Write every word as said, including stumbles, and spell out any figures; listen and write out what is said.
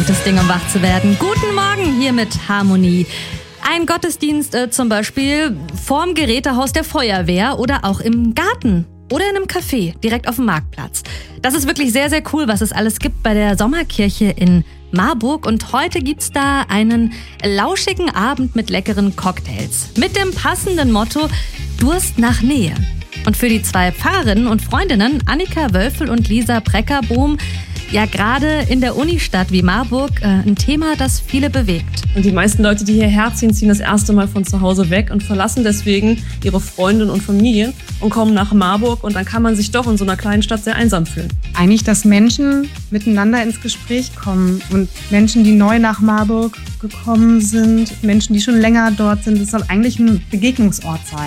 Das Ding, um wach zu werden. Guten Morgen hier mit Harmonie. Ein Gottesdienst äh, zum Beispiel vorm Gerätehaus der Feuerwehr oder auch im Garten oder in einem Café direkt auf dem Marktplatz. Das ist wirklich sehr, sehr cool, was es alles gibt bei der Sommerkirche in Marburg. Und heute gibt's da einen lauschigen Abend mit leckeren Cocktails. Mit dem passenden Motto Durst nach Nähe. Und für die zwei Pfarrerinnen und Freundinnen Annika Wölfel und Lisa Breckerbohm ja gerade in der Unistadt wie Marburg äh, ein Thema, das viele bewegt. Und die meisten Leute, die hierher ziehen, ziehen das erste Mal von zu Hause weg und verlassen deswegen ihre Freundinnen und Familien und kommen nach Marburg. Und dann kann man sich doch in so einer kleinen Stadt sehr einsam fühlen. Eigentlich, dass Menschen miteinander ins Gespräch kommen und Menschen, die neu nach Marburg gekommen sind, Menschen, die schon länger dort sind, das soll eigentlich ein Begegnungsort sein.